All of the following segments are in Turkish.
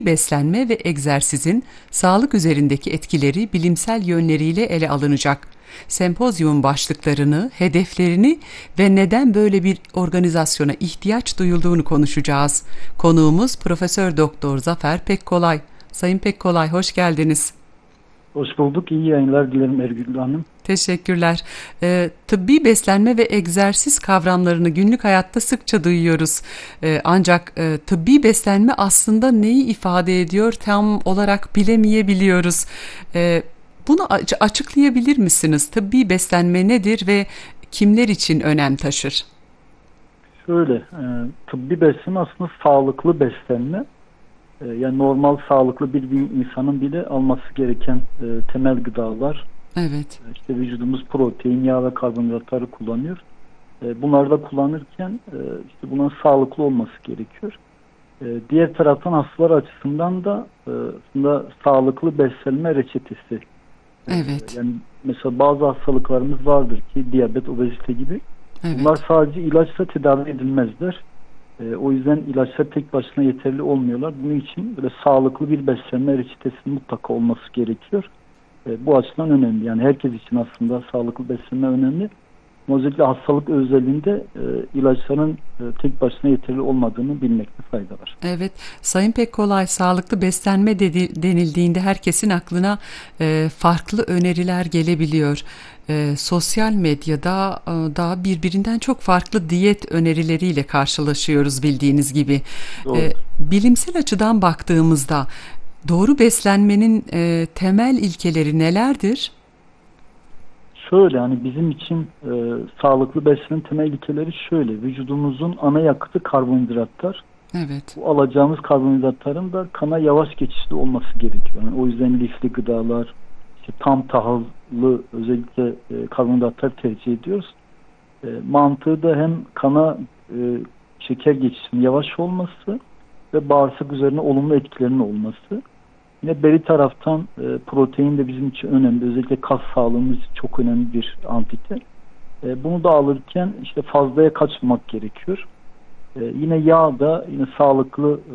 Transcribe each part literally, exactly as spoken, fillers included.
Beslenme ve egzersizin sağlık üzerindeki etkileri bilimsel yönleriyle ele alınacak. Sempozyum başlıklarını, hedeflerini ve neden böyle bir organizasyona ihtiyaç duyulduğunu konuşacağız. Konuğumuz Profesör Doktor Zafer Pekkolay. Sayın Pekkolay, hoş geldiniz. Hoş bulduk. İyi yayınlar dilerim Ergül Hanım. Teşekkürler. Ee, tıbbi beslenme ve egzersiz kavramlarını günlük hayatta sıkça duyuyoruz. Ee, ancak e, tıbbi beslenme aslında neyi ifade ediyor tam olarak bilemeyebiliyoruz. Ee, bunu aç- açıklayabilir misiniz? Tıbbi beslenme nedir ve kimler için önem taşır? Şöyle, e, tıbbi beslenme aslında sağlıklı beslenme. E, yani normal sağlıklı bir, bir insanın bile alması gereken e, temel gıdalar. Evet. E, işte vücudumuz protein, yağ ve karbonhidratları kullanıyor. E, bunları da kullanırken e, işte bunların sağlıklı olması gerekiyor. E, diğer taraftan hastalar açısından da e, aslında sağlıklı beslenme reçetesi. E, Evet. yani mesela bazı hastalıklarımız vardır ki diyabet, obezite gibi. Bunlar Evet. sadece ilaçla tedavi edilmezler. E, o yüzden ilaçlar tek başına yeterli olmuyorlar. Bunun için böyle sağlıklı bir beslenme reçetesinin mutlaka olması gerekiyor. E, bu açıdan önemli. Yani herkes için aslında sağlıklı beslenme önemli. Ama özellikle hastalık özelliğinde e, ilaçların e, tek başına yeterli olmadığını bilmekte fayda var. Evet, Sayın Pekkolay, sağlıklı beslenme dedi, denildiğinde herkesin aklına e, farklı öneriler gelebiliyor. E, sosyal medyada e, daha birbirinden çok farklı diyet önerileriyle karşılaşıyoruz bildiğiniz gibi. Doğru. E, bilimsel açıdan baktığımızda doğru beslenmenin e, temel ilkeleri nelerdir? Şöyle hani bizim için e, sağlıklı beslenme temel ilkeleri şöyle. Vücudumuzun ana yakıtı karbonhidratlar. Evet, Bu alacağımız karbonhidratların da kana yavaş geçişli olması gerekiyor. Yani o yüzden lifli gıdalar, işte tam tahıllı özellikle e, karbonhidratlar tercih ediyoruz. E, mantığı da hem kana e, şeker geçişinin yavaş olması ve bağırsak üzerine olumlu etkilerinin olması. Yine beri taraftan e, protein de bizim için önemli. Özellikle kas sağlığımız için çok önemli bir antite. E, bunu da alırken işte fazlaya kaçmamak gerekiyor. E, yine yağ da yine sağlıklı e,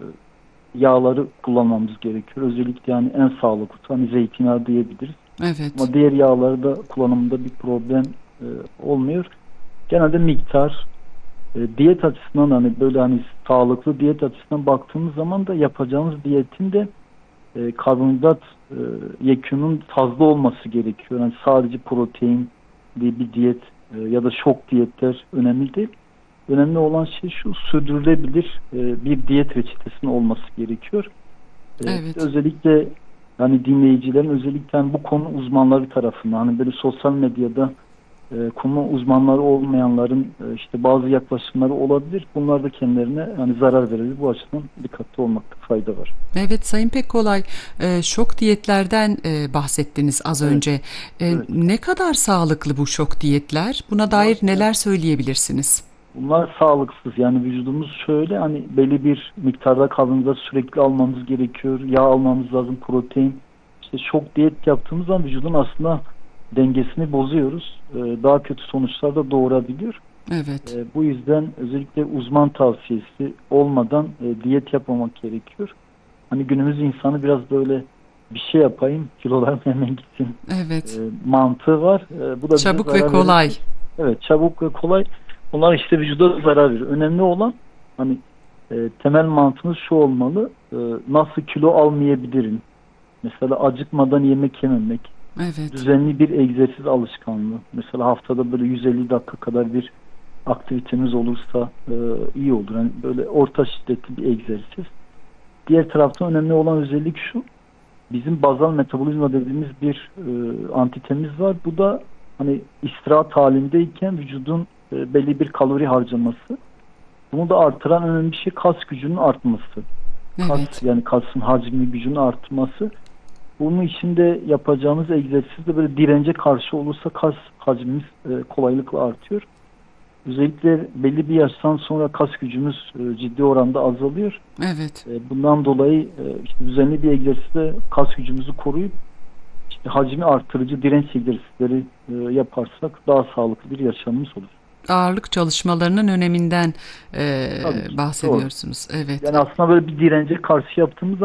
yağları kullanmamız gerekiyor. Özellikle yani en sağlıklı hani zeytinyağı diyebiliriz. evet, Ama diğer yağları da kullanımında bir problem e, olmuyor. Genelde miktar e, diyet açısından hani böyle hani sağlıklı diyet açısından baktığımız zaman da yapacağımız diyetin de e, karbonhidrat e, yekünün fazla olması gerekiyor. Yani sadece protein diye bir diyet e, ya da şok diyetler önemli değil. Önemli olan şey şu, sürdürülebilir e, bir diyet reçetesinin olması gerekiyor. E, evet. özellikle hani dinleyicilerin özellikle hani bu konu uzmanları tarafından hani böyle sosyal medyada e, konu uzmanları olmayanların e, işte bazı yaklaşımları olabilir. Bunlar da kendilerine hani zarar verir. Bu açıdan dikkatli olmakta fayda var. Evet, Sayın Pekkolay, e, şok diyetlerden e, bahsettiniz az Evet, önce. E, evet. ne kadar sağlıklı bu şok diyetler? Buna Bunlar, dair neler söyleyebilirsiniz? bunlar sağlıksız. Yani vücudumuz şöyle hani belli bir miktarda karbonhidrat sürekli almamız gerekiyor. Yağ almamız lazım, protein. İşte şok diyet yaptığımız zaman vücudun aslında dengesini bozuyoruz. Ee, daha kötü sonuçlar da doğurabiliyor. Evet, Ee, bu yüzden özellikle uzman tavsiyesi olmadan e, diyet yapmamak gerekiyor. Hani günümüz insanı biraz böyle bir şey yapayım, kilolarım hemen gitsin e, evet. mantığı var. E, bu da bize Çabuk ve zarar kolay. verebilir. Evet, çabuk ve kolay. Bunlar işte vücuda zarar verir. Önemli olan hani e, temel mantığımız şu olmalı. E, nasıl kilo almayabilirim? Mesela acıkmadan yemek yememek. Evet, Düzenli bir egzersiz alışkanlığı. Mesela haftada böyle yüz elli dakika kadar bir aktivitemiz olursa e, iyi olur. Yani böyle orta şiddetli bir egzersiz. Diğer taraftan önemli olan özellik şu. Bizim bazal metabolizma dediğimiz bir e, antitemiz var. Bu da hani istirahat halindeyken vücudun e, belli bir kalori harcaması. Bunu da artıran önemli bir şey kas gücünün artması. Kas evet. yani kasın hacmi gücünün artması. Bunun için de yapacağımız egzersiz de böyle dirence karşı olursa kas hacmimiz e, kolaylıkla artıyor. Özellikle belli bir yaştan sonra kas gücümüz e, ciddi oranda azalıyor. Evet. E, bundan dolayı e, işte düzenli bir egzersizde kas gücümüzü koruyup işte hacmi artırıcı direnç egzersizleri e, yaparsak daha sağlıklı bir yaşamımız olur. ağırlık çalışmalarının öneminden e, Tabii ki, bahsediyorsunuz. Evet. Yani aslında böyle bir dirence karşı yaptığımız